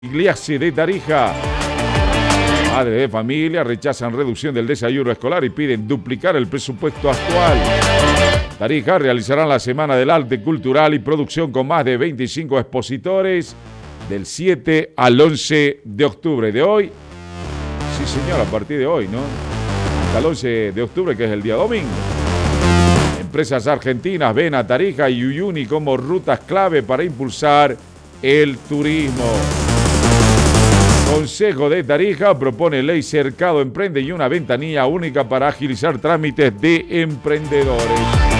Igliasi de Tarija. Padres de familia rechazan reducción del desayuno escolar y piden duplicar el presupuesto actual. Tarija realizarán la Semana del Arte Cultural y Producción con más de 25 expositores del 7 al 11 de octubre de hoy. Sí, señor, a partir de hoy, ¿no? Hasta el 11 de octubre, que es el día domingo. Empresas argentinas ven a Tarija y Uyuni como rutas clave para impulsar el turismo. Consejo de Tarija propone ley Cercado Emprende y una ventanilla única para agilizar trámites de emprendedores.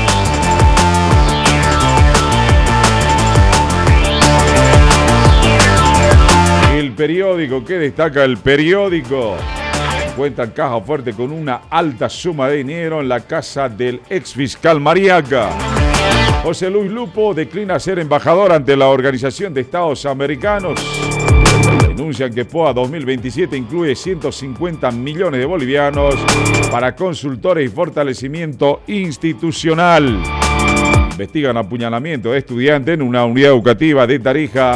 El periódico, ¿qué destaca el periódico? Encuentran caja fuerte con una alta suma de dinero en la casa del exfiscal Mariaca. José Luis Lupo declina ser embajador ante la Organización de Estados Americanos. Denuncian que POA 2027 incluye 150 millones de bolivianos para consultores y fortalecimiento institucional. Investigan apuñalamiento de estudiante en una unidad educativa de Tarija.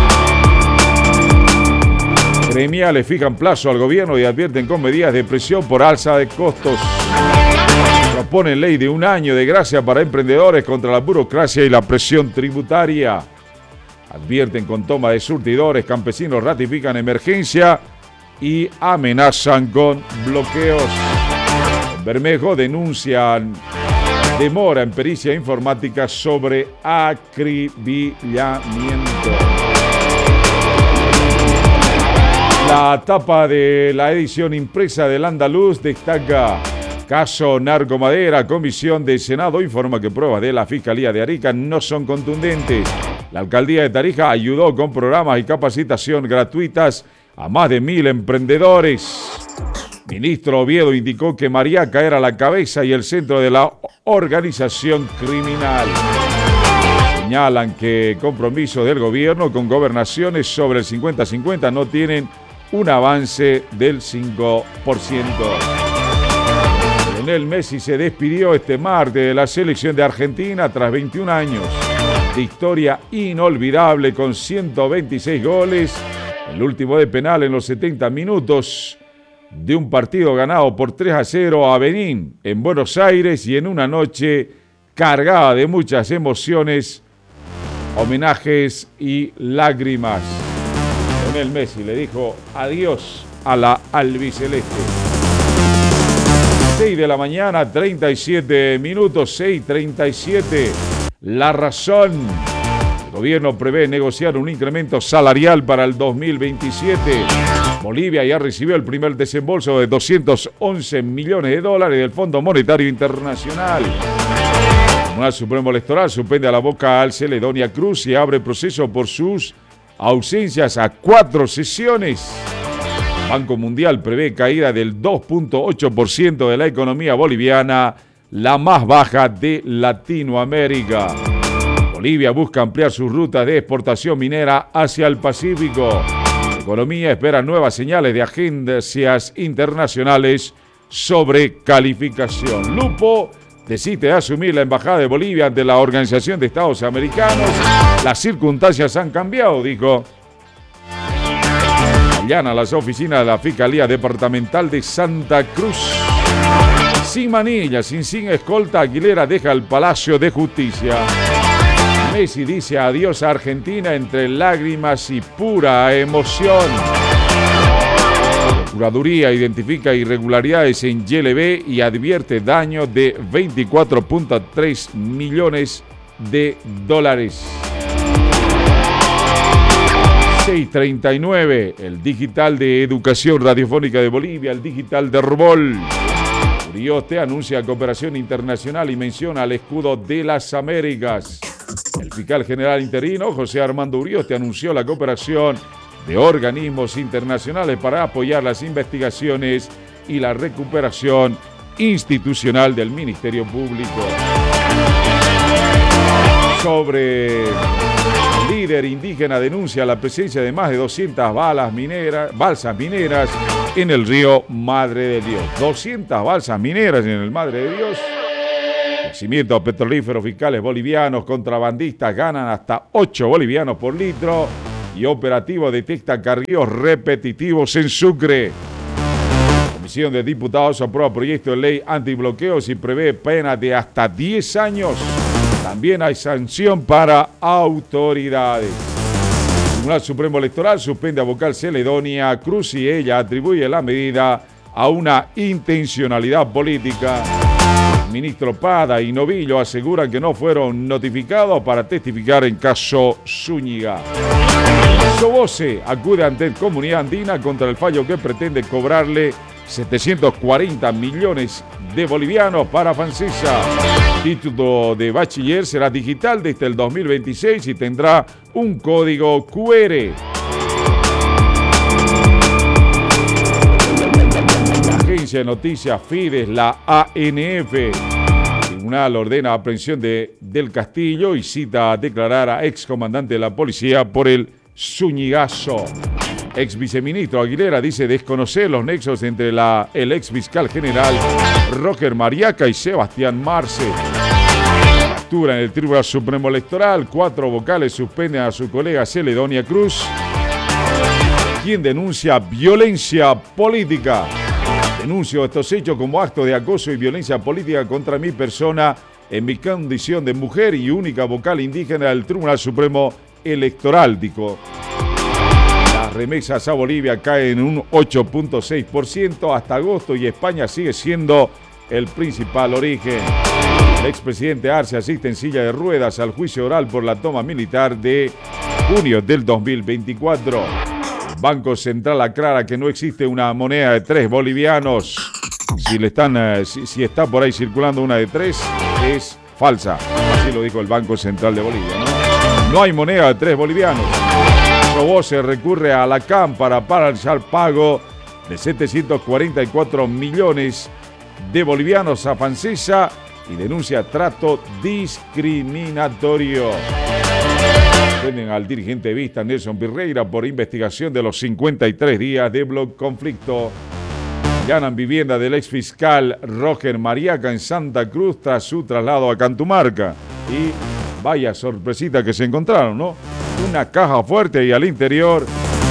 Gremiales fijan plazo al gobierno y advierten con medidas de presión por alza de costos. Proponen ley de 1 año de gracia para emprendedores contra la burocracia y la presión tributaria. Advierten con toma de surtidores, campesinos ratifican emergencia y amenazan con bloqueos. En Bermejo denuncian demora en pericia informática sobre acribillamiento. La tapa de la edición impresa del Andaluz destaca: caso Narcomadera, Comisión del Senado informa que pruebas de la Fiscalía de Arica no son contundentes. La Alcaldía de Tarija ayudó con programas y capacitación gratuitas a más de 1.000 emprendedores. Ministro Oviedo indicó que Mariaca era la cabeza y el centro de la organización criminal. Señalan que compromisos del gobierno con gobernaciones sobre el 50-50 no tienen un avance del 5%. Lionel Messi se despidió este martes de la selección de Argentina tras 21 años de historia inolvidable con 126 goles, el último de penal en los 70 minutos de un partido ganado por 3-0 a Benín en Buenos Aires y en una noche cargada de muchas emociones, homenajes y lágrimas. Lionel Messi le dijo adiós a la albiceleste. 6 de la mañana, 37 minutos, 6:37. La Razón. El gobierno prevé negociar un incremento salarial para el 2027. Bolivia ya recibió el primer desembolso de 211 millones de dólares del Fondo Monetario Internacional. El Tribunal Supremo Electoral suspende a la vocal Celedonia Cruz y abre proceso por sus ausencias a 4 sesiones. Banco Mundial prevé caída del 2.8% de la economía boliviana, la más baja de Latinoamérica. Bolivia busca ampliar sus rutas de exportación minera hacia el Pacífico. La economía espera nuevas señales de agencias internacionales sobre calificación. Lupo decide asumir la embajada de Bolivia ante la Organización de Estados Americanos. Las circunstancias han cambiado, dijo. Allana las oficinas de la Fiscalía Departamental de Santa Cruz. Sin manillas, sin escolta, Aguilera deja el Palacio de Justicia. Messi dice adiós a Argentina entre lágrimas y pura emoción. La Procuraduría identifica irregularidades en YLB y advierte daño de 24.3 millones de dólares. 6:39, el digital de Educación Radiofónica de Bolivia, el digital de Herbol. Urioste anuncia cooperación internacional y menciona al escudo de las Américas. El fiscal general interino, José Armando Urioste, anunció la cooperación de organismos internacionales para apoyar las investigaciones y la recuperación institucional del Ministerio Público. Sobre líder indígena denuncia la presencia de más de 200 balsas mineras en el río Madre de Dios. 200 balsas mineras en el Madre de Dios. Yacimientos petrolíferos fiscales bolivianos contrabandistas ganan hasta 8 bolivianos por litro y operativo detecta cargueos repetitivos en Sucre. La Comisión de Diputados aprueba proyecto de ley antibloqueos y prevé pena de hasta 10 años. También hay sanción para autoridades. El Tribunal Supremo Electoral suspende a vocal Celedonia Cruz y ella atribuye la medida a una intencionalidad política. El ministro Pada y Novillo aseguran que no fueron notificados para testificar en caso Zúñiga. Sobose acude ante Comunidad Andina contra el fallo que pretende cobrarle 740 millones de bolivianos para Fancesa. Título de bachiller será digital desde el 2026 y tendrá un código QR. La agencia de noticias Fides, la ANF. El tribunal ordena aprehensión del Castillo y cita a declarar a excomandante de la policía por el Zúñigazo. Ex viceministro Aguilera dice desconocer los nexos entre el ex fiscal general Roger Mariaca y Sebastián Marce. Captura en el Tribunal Supremo Electoral. 4 vocales suspenden a su colega Celedonia Cruz, quien denuncia violencia política. Denuncio estos hechos como acto de acoso y violencia política contra mi persona en mi condición de mujer y única vocal indígena del Tribunal Supremo Electoral, dijo. Las remesas a Bolivia caen en un 8.6% hasta agosto y España sigue siendo el principal origen. El expresidente Arce asiste en silla de ruedas al juicio oral por la toma militar de junio del 2024. El Banco Central aclara que no existe una moneda de 3 bolivianos. Si está por ahí circulando una de 3, es falsa. Así lo dijo el Banco Central de Bolivia, ¿no? No hay moneda de 3 bolivianos. Sobose recurre a la CAM para paralizar pago de 744 millones de bolivianos a Fancesa y denuncia trato discriminatorio. Suspenden al dirigente Vista Nelson Pirreira por investigación de los 53 días de conflicto. Allanan vivienda del exfiscal Roger Mariaca en Santa Cruz tras su traslado a Cantumarca. Y vaya sorpresita que se encontraron, ¿no? Una caja fuerte y al interior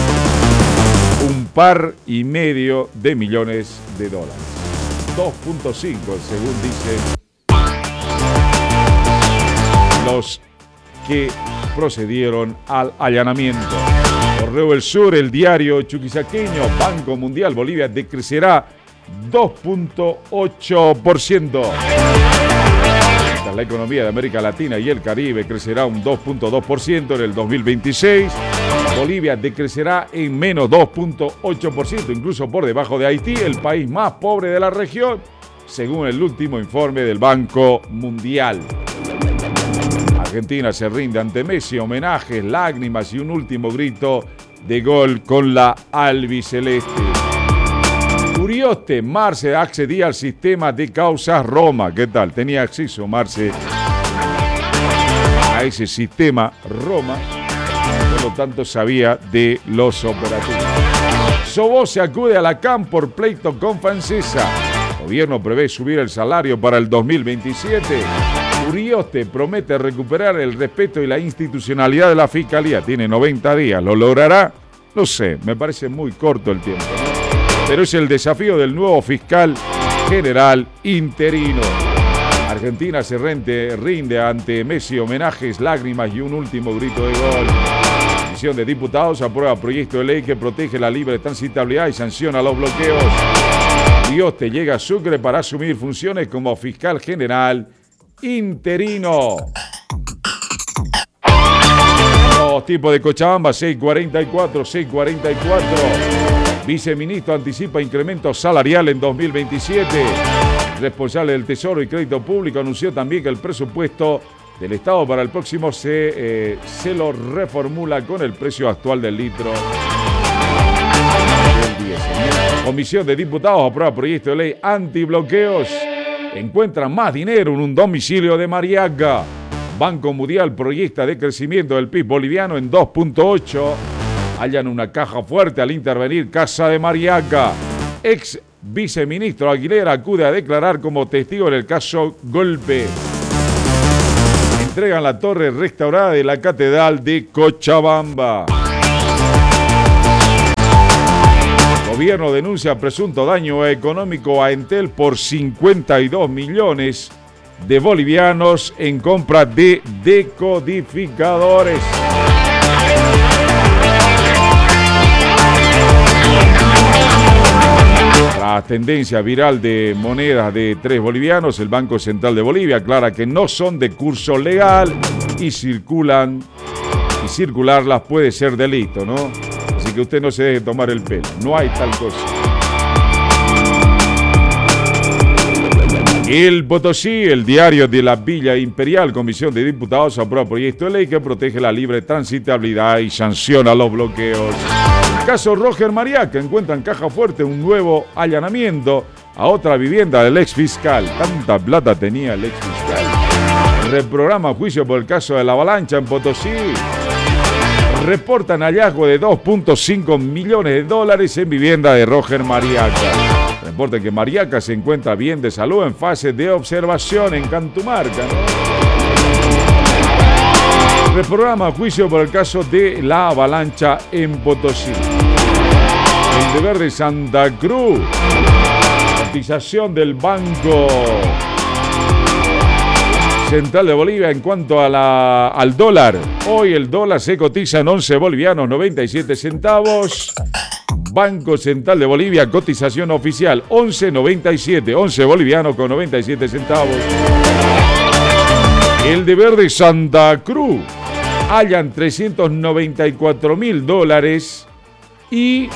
$1,5 millones. 2.5 según dicen los que procedieron al allanamiento. Correo del Sur, el diario chuquisaqueño, Banco Mundial, Bolivia decrecerá 2.8%. La economía de América Latina y el Caribe crecerá un 2.2% en el 2026. Bolivia decrecerá en menos 2.8%, incluso por debajo de Haití, el país más pobre de la región, según el último informe del Banco Mundial. Argentina se rinde ante Messi, homenajes, lágrimas y un último grito de gol con la albiceleste. Urioste, Marce accedía al sistema de causas Roma. ¿Qué tal? Tenía acceso Marce a ese sistema Roma, por lo tanto sabía de los operativos. Sobose acude a la CAM por pleito con Fancesa. El gobierno prevé subir el salario para el 2027. Urioste promete recuperar el respeto y la institucionalidad de la Fiscalía. Tiene 90 días. ¿Lo logrará? No sé, me parece muy corto el tiempo, ¿no? Pero es el desafío del nuevo fiscal general interino. Argentina se rinde ante Messi, homenajes, lágrimas y un último grito de gol. La Comisión de Diputados aprueba proyecto de ley que protege la libre transitabilidad y sanciona los bloqueos. Urioste llega a Sucre para asumir funciones como fiscal general interino. Los tipos de Cochabamba, 644. Viceministro anticipa incremento salarial en 2027. El responsable del Tesoro y Crédito Público anunció también que el presupuesto del Estado para el próximo se lo reformula con el precio actual del litro del diésel. Comisión de Diputados aprueba proyecto de ley antibloqueos. Encuentran más dinero en un domicilio de Mariaca. Banco Mundial proyecta de crecimiento del PIB boliviano en 2.8. Hallan una caja fuerte al intervenir Casa de Mariaca. Ex viceministro Aguilera acude a declarar como testigo en el caso Golpe. Entregan la torre restaurada de la Catedral de Cochabamba. Gobierno denuncia presunto daño económico a Entel por 52 millones de bolivianos en compra de decodificadores. La tendencia viral de monedas de 3 bolivianos, el Banco Central de Bolivia aclara que no son de curso legal y circularlas puede ser delito, ¿no? Así que usted no se deje tomar el pelo, no hay tal cosa. El Potosí, el diario de la Villa Imperial, Comisión de Diputados aprueba proyecto de ley que protege la libre transitabilidad y sanciona los bloqueos. El caso Roger Mariaca, encuentra en Caja Fuerte un nuevo allanamiento a otra vivienda del ex fiscal. Tanta plata tenía el ex fiscal. Reprograma juicio por el caso de la avalancha en Potosí. Reportan hallazgo de 2.5 millones de dólares en vivienda de Roger Mariaca. Reportan que Mariaca se encuentra bien de salud en fase de observación en Cantumarca, ¿no? Reprograma juicio por el caso de la avalancha en Potosí. El deber de Santa Cruz. Cotización del Banco Central de Bolivia en cuanto a al dólar. Hoy el dólar se cotiza en 11 bolivianos 97 centavos. Banco Central de Bolivia, cotización oficial 11.97, 11 bolivianos con 97 centavos. El deber de Santa Cruz. Hallan 394.000 dólares y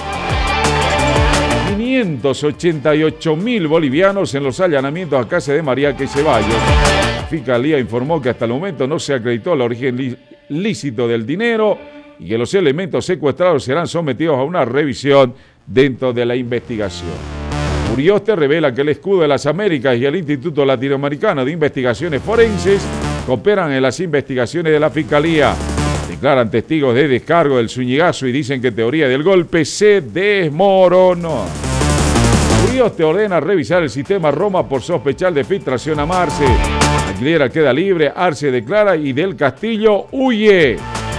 588.000 bolivianos en los allanamientos a casa de Mariaca y Ceballos. La Fiscalía informó que hasta el momento no se acreditó el origen lícito del dinero y que los elementos secuestrados serán sometidos a una revisión dentro de la investigación. Urioste revela que el Escudo de las Américas y el Instituto Latinoamericano de Investigaciones Forenses cooperan en las investigaciones de la Fiscalía. Declaran testigos de descargo del Zúñigazo y dicen que teoría del golpe se desmoronó. Urioste ordena revisar el sistema Roma por sospechar de filtración a Marce. Aguilera queda libre, Arce declara y Del Castillo huye.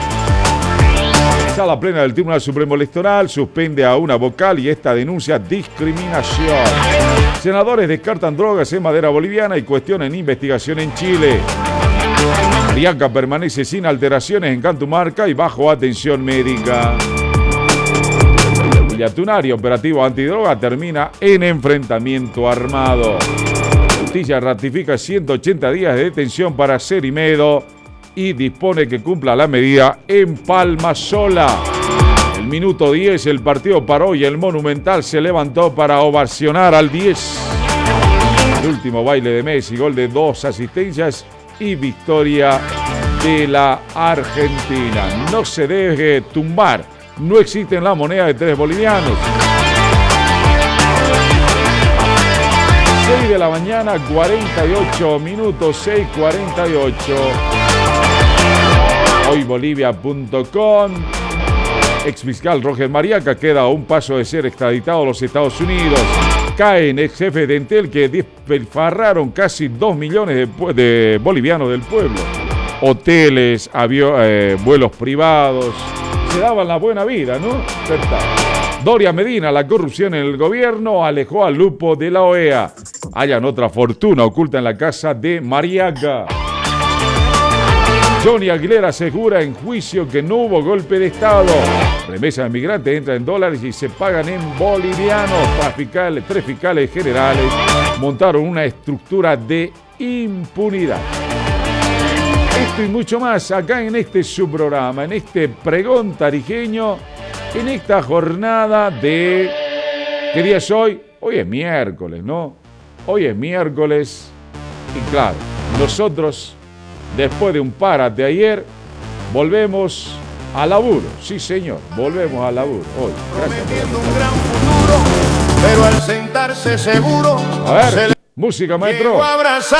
Sala plena del Tribunal Supremo Electoral suspende a una vocal y esta denuncia discriminación. Senadores descartan drogas en madera boliviana y cuestionan investigación en Chile. Mariaca permanece sin alteraciones en Cantumarca y bajo atención médica. Villatunario, operativo antidroga, termina en enfrentamiento armado. Justicia ratifica 180 días de detención para Cerimedo y dispone que cumpla la medida en Palmasola. El minuto 10 el partido paró y el Monumental se levantó para ovacionar al 10. El último baile de Messi, gol de 2 asistencias y victoria de la Argentina. No se deje tumbar, no existe en la moneda de 3 bolivianos. 6 de la mañana, 48 minutos, 6:48. Hoybolivia.com. Exfiscal Roger Mariaca queda a un paso de ser extraditado a los Estados Unidos. Caen ex jefes de Entel que despilfarraron casi 2 millones de bolivianos del pueblo. Hoteles, vuelos privados. Se daban la buena vida, ¿no? Doria Medina, la corrupción en el gobierno alejó al Lupo de la OEA. Hallan otra fortuna oculta en la casa de Mariaca. Johnny Aguilera asegura en juicio que no hubo golpe de Estado. Remesas de migrantes entran en dólares y se pagan en bolivianos. 3 fiscales generales montaron una estructura de impunidad. Esto y mucho más acá en este subprograma, en este pregón tarijeño, en esta jornada de... ¿Qué día es hoy? Hoy es miércoles, ¿no? Hoy es miércoles y claro, nosotros... Después de un párate ayer, volvemos a laburo. Sí, señor, volvemos a laburo hoy. Gracias. Un gran futuro, pero al sentarse seguro. A ver, música, maestro.